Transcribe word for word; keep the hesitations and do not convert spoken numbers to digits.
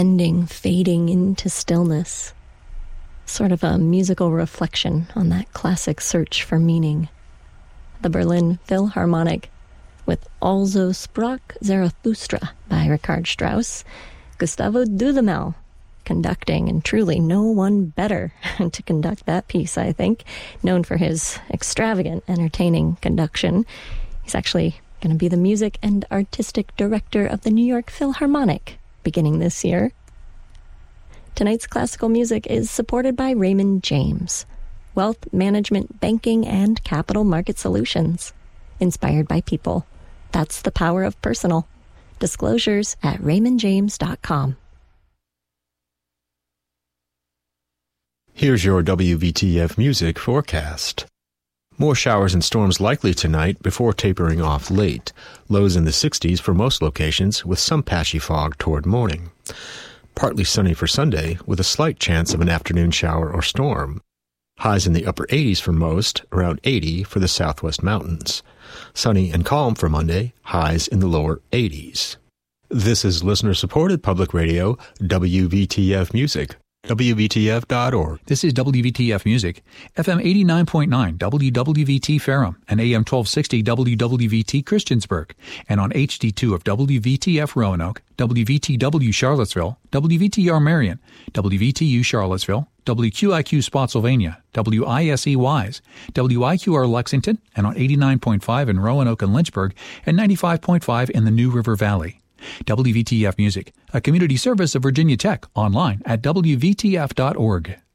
ending, fading into stillness. Sort of a musical reflection on that classic search for meaning. The Berlin Philharmonic with Also sprach Zarathustra by Richard Strauss, Gustavo Dudamel conducting, and truly no one better to conduct that piece, I think, known for his extravagant, entertaining conduction. He's actually going to be the music and artistic director of the New York Philharmonic beginning this year. Tonight's classical music is supported by Raymond James, wealth management, banking, and capital market solutions. Inspired by people. That's the power of personal. Disclosures at raymond james dot com. Here's your W V T F music forecast. More showers and storms likely tonight before tapering off late. Lows in the sixties for most locations with some patchy fog toward morning. Partly sunny for Sunday with a slight chance of an afternoon shower or storm. Highs in the upper eighties for most, around eighty for the southwest mountains. Sunny and calm for Monday, highs in the lower eighties. This is listener-supported public radio, W V T F Music. W V T F dot org. This is W V T F Music, F M eighty-nine point nine W W V T Ferrum and A M twelve sixty W W V T Christiansburg, and on H D two of W V T F Roanoke, W V T W Charlottesville, W V T R Marion, W V T U Charlottesville, W Q I Q Spotsylvania, W I S E Wise, W I Q R Lexington, and on eighty-nine point five in Roanoke and Lynchburg, and ninety-five point five in the New River Valley. W V T F Music, a community service of Virginia Tech, online at W V T F dot org.